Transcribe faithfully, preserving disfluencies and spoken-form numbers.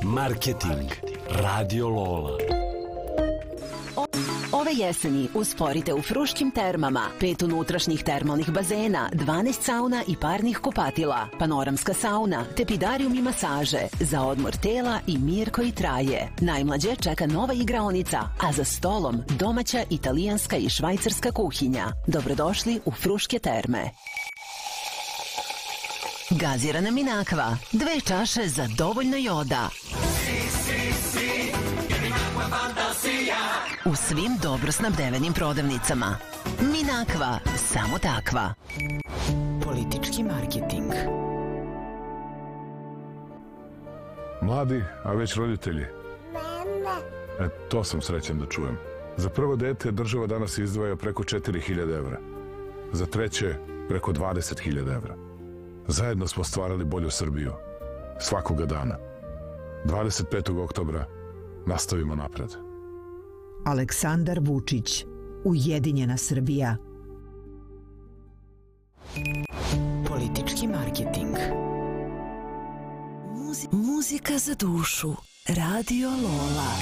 Marketing. Radio Lola. Ove jeseni usporite u Fruškim termama, pet unutrašnjih termalnih bazena, dvanaest sauna i parnih kupatila, panoramska sauna, tepidarijum i masaže, za odmor tela i mir koji traje. Najmlađe čeka nova igraonica, a za stolom domaća, italijanska i švajcarska kuhinja. Dobrodošli u Fruške terme. Gazirana Minakva, dve čaše za dovoljno joda. U svim dobro snabdevenim prodavnicama. Minakva, samo takva. Politički marketing. Mladi, a već roditelji. E, to sam srećan da čujem. Za prvo dete država danas izdvaja preko četiri hiljade evra. Za treće preko dvadeset hiljada evra. Zajedno smo stvarali bolju Srbiju. Svakoga dana. dvadeset petog oktobra nastavimo napred. Aleksandar Vučić, Ujedinjena Srbija. Politički marketing. Muzi- muzika za dušu. Radio Lola.